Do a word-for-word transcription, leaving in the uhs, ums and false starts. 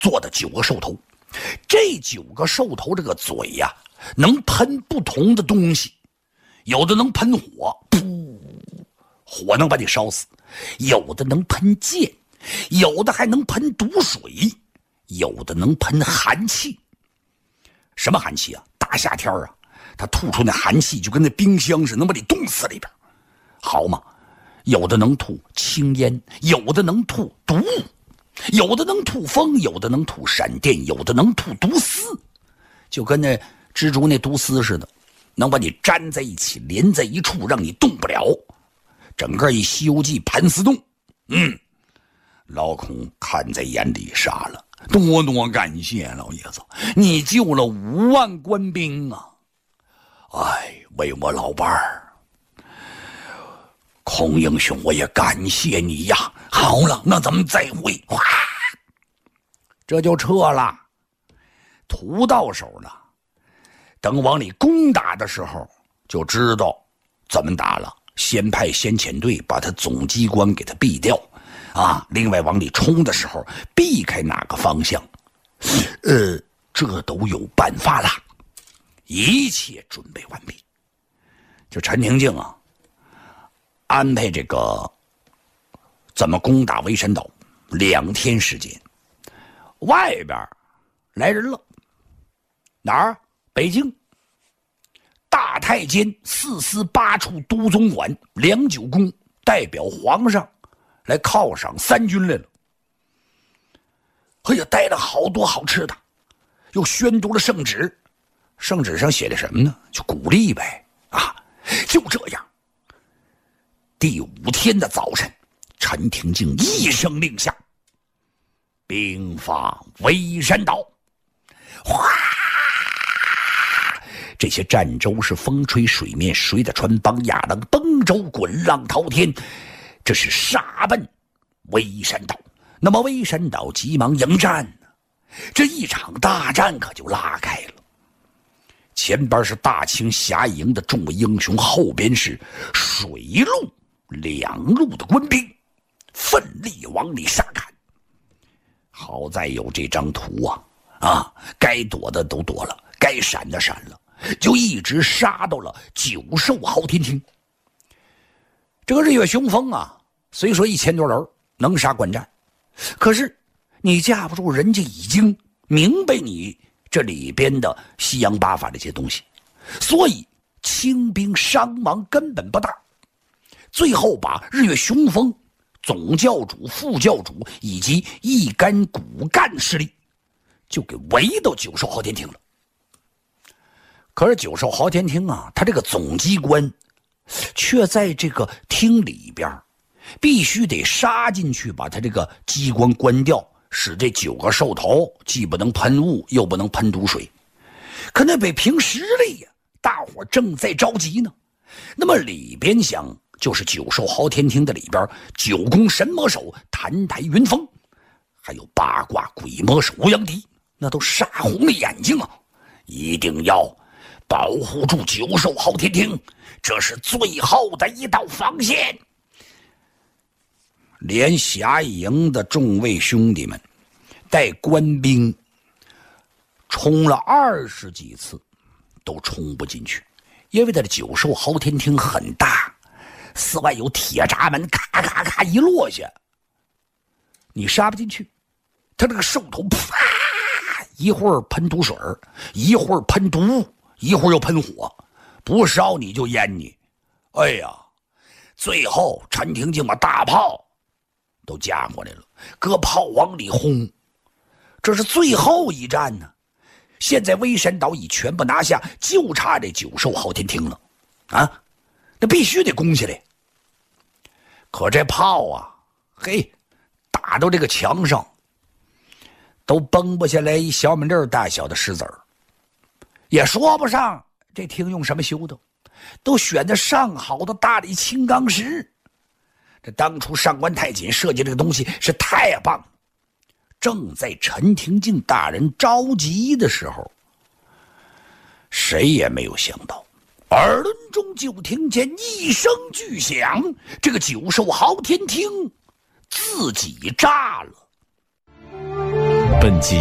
做的九个兽头。这九个兽头这个嘴呀、啊，能喷不同的东西，有的能喷火，噗，火能把你烧死；有的能喷剑，有的还能喷毒水，有的能喷寒气。什么寒气啊？大夏天啊，它吐出那寒气就跟那冰箱似的，能把你冻死里边，好嘛？有的能吐青烟，有的能吐毒物，有的能吐风，有的能吐闪电，有的能吐毒丝，就跟那蜘蛛那毒丝似的，能把你粘在一起，连在一处，让你动不了。整个一《西游记》盘丝洞，嗯，老孔看在眼里，杀了，多多感谢老爷子，你救了五万官兵啊！哎，为我老伴儿。孔英雄，我也感谢你呀。好了，那咱们再会。哗，这就撤了，图到手了。等往里攻打的时候，就知道怎么打了。先派先遣队把他总机关给他避掉，啊，另外往里冲的时候，避开哪个方向？呃，这都有办法了，一切准备完毕。就陈廷敬啊。安排这个怎么攻打威山岛，两天时间。外边来人了，哪儿？北京大太监四司八处都总管梁九公代表皇上来犒赏三军来了。哎呀，带了好多好吃的，又宣读了圣旨。圣旨上写的什么呢？就鼓励呗，啊，就这样。第五天的早晨，陈廷敬一声令下，兵发威山岛。哗！这些战舟是风吹水面，谁的船帮亚当登舟，滚浪滔天，这是杀奔威山岛。那么威山岛急忙迎战，这一场大战可就拉开了。前边是大清侠营的众位英雄，后边是水陆两路的官兵，奋力往里杀砍。好在有这张图啊，啊，该躲的都躲了，该闪的闪了，就一直杀到了九兽昊天厅。这个日月雄风啊，虽说一千多人能杀惯战，可是你架不住人家已经明白你这里边的西洋八法这些东西，所以清兵伤亡根本不大。最后把日月雄风总教主、副教主以及一干骨干势力就给围到九兽昊天厅了。可是九兽昊天厅啊，他这个总机关却在这个厅里边，必须得杀进去把他这个机关关掉，使这九个兽头既不能喷雾又不能喷毒水。可那得凭实力呀，大伙正在着急呢。那么里边想就是九兽昊天厅的里边，九宫神魔手谭台云峰，还有八卦鬼魔手欧阳迪，那都杀红了眼睛啊！一定要保护住九兽昊天厅，这是最后的一道防线。连侠营的众位兄弟们带官兵冲了二十几次，都冲不进去，因为他的九兽昊天厅很大，四外有铁闸门，咔咔咔一落下，你杀不进去。他这个兽头啪，一会儿喷毒水，一会儿喷毒物，一会儿又喷火，不烧你就淹你。哎呀，最后陈廷敬把大炮都架过来了，搁炮往里轰，这是最后一战呢。现在威山岛已全部拿下，就差这九兽昊天厅了啊！那必须得攻下来。可这炮啊，嘿，打到这个墙上都崩不下来一小米粒大小的石子儿，也说不上这厅用什么修的，都选的上好的大理青钢石。这当初上官太监设计这个东西是太棒了。正在陈廷敬大人着急的时候，谁也没有想到，耳轮中就听见一声巨响，这个九兽昊天厅自己炸了。 本集